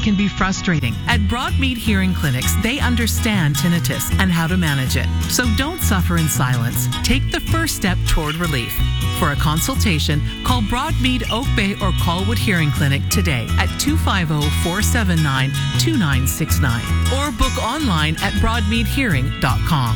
can be frustrating. At Broadmead Hearing Clinics, they understand tinnitus and how to manage it. So don't suffer in silence. Take the first step toward relief. For a consultation, call Broadmead Oak Bay or Colwood Hearing Clinic today at 250-479-2969 or book online at broadmeadhearing.com.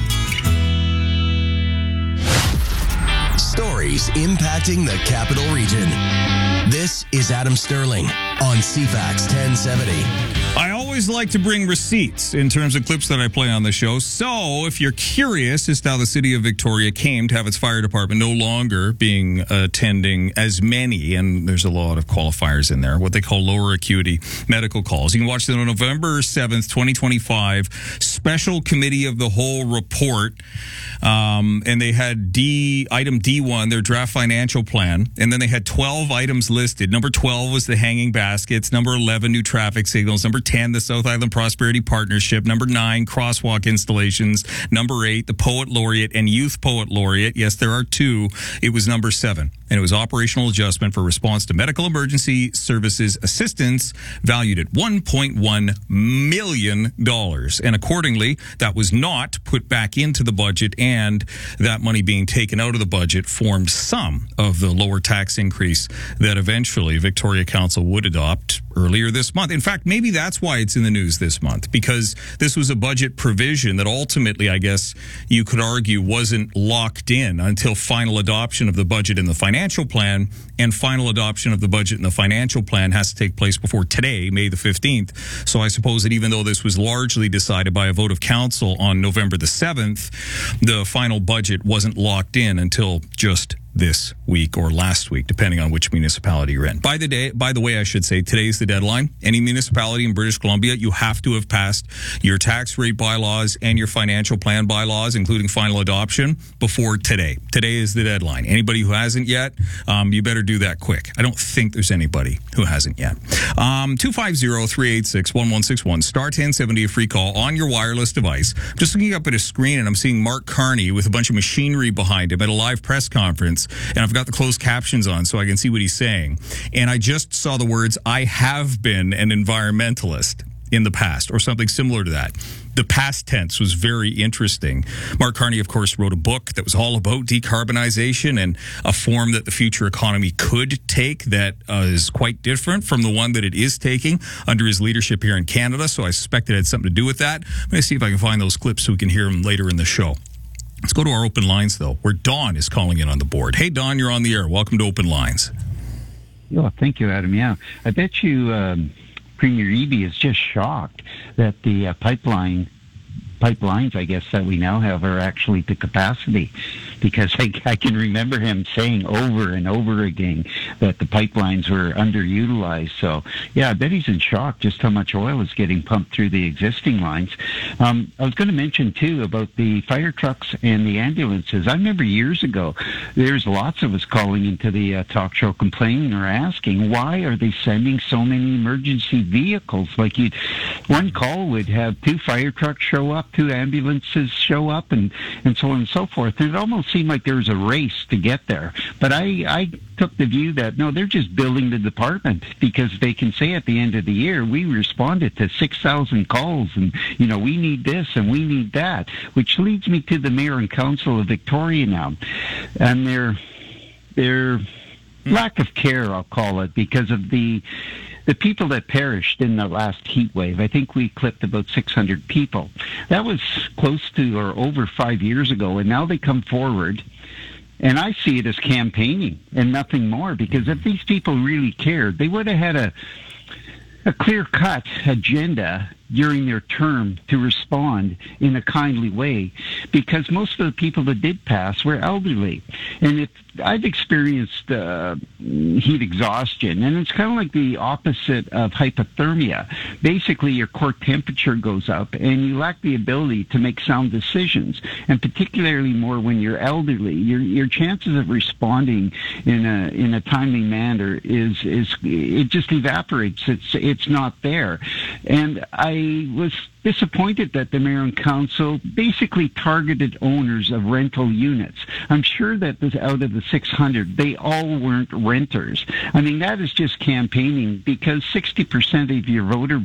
Stories impacting the Capital Region. This is Adam Sterling on CFAX 1070. I always like to bring receipts in terms of clips that I play on the show. So if you're curious as to how the city of Victoria came to have its fire department no longer being attending as many, and there's a lot of qualifiers in there, what they call lower acuity medical calls. You can watch the November 7th, 2025 special committee of the whole report. And they had item D1, their draft financial plan. And then they had 12 items listed. Number 12 was the hanging baskets. Number 11, new traffic signals. Number 10, the South Island Prosperity Partnership. Number 9, crosswalk installations. Number 8, the Poet Laureate and Youth Poet Laureate. Yes, there are 2. It was number 7. And it was operational adjustment for response to medical emergency services assistance valued at $1.1 million. And accordingly, that was not put back into the budget, and that money being taken out of the budget formed some of the lower tax increase that eventually Victoria Council would adopt earlier this month. In fact, maybe that's why it's in the news this month, because this was a budget provision that ultimately, I guess you could argue, wasn't locked in until final adoption of the budget and the financial plan, and final adoption of the budget and the financial plan has to take place before today, May the 15th. So I suppose that even though this was largely decided by a vote of council on November the 7th, the final budget wasn't locked in until just this week or last week, depending on which municipality you're in. By the way, I should say, today's the deadline. Any municipality in British Columbia, you have to have passed your tax rate bylaws and your financial plan bylaws, including final adoption, before today. Today is the deadline. Anybody who hasn't yet, you better do that quick. I don't think there's anybody who hasn't yet. 250-386-1161, star 1070, a free call on your wireless device. I'm just looking up at a screen and I'm seeing Mark Carney with a bunch of machinery behind him at a live press conference. And I've got the closed captions on so I can see what he's saying. And I just saw the words, "I have been an environmentalist in the past," or something similar to that. The past tense was very interesting. Mark Carney, of course, wrote a book that was all about decarbonization and a form that the future economy could take that is quite different from the one that it is taking under his leadership here in Canada. So I suspect it had something to do with that. I'm going to see if I can find those clips so we can hear them later in the show. Let's go to our open lines, though, where Don is calling in on the board. Hey, Don, you're on the air. Welcome to Open Lines. Oh, thank you, Adam. Yeah, I bet you Premier Eby is just shocked that the pipelines, I guess, that we now have are actually to capacity, because I can remember him saying over and over again that the pipelines were underutilized. So, yeah, I bet he's in shock just how much oil is getting pumped through the existing lines. I was going to mention, too, about the fire trucks and the ambulances. I remember years ago, there's lots of us calling into the talk show complaining or asking, why are they sending so many emergency vehicles? Like, one call would have 2 fire trucks show up, 2 ambulances show up, and so on and so forth. And it almost seemed like there was a race to get there. But I took the view that, no, they're just building the department, because they can say at the end of the year, we responded to 6,000 calls, and, we need this and we need that, which leads me to the Mayor and Council of Victoria now. And their lack of care, I'll call it, because of the people that perished in the last heat wave. I think we clipped about 600 people. That was close to or over 5 years ago, and now they come forward, and I see it as campaigning and nothing more, because if these people really cared, they would have had a clear-cut agenda during their term to respond in a kindly way, because most of the people that did pass were elderly. And I've experienced heat exhaustion, and it's kind of like the opposite of hypothermia. Basically, your core temperature goes up, and you lack the ability to make sound decisions, and particularly more when you're elderly. Your chances of responding in a timely manner it just evaporates. It's not there. And I was disappointed that the Mayor and Council basically targeted owners of rental units. I'm sure that out of the 600, they all weren't renters. I mean, that is just campaigning, because 60% of your voter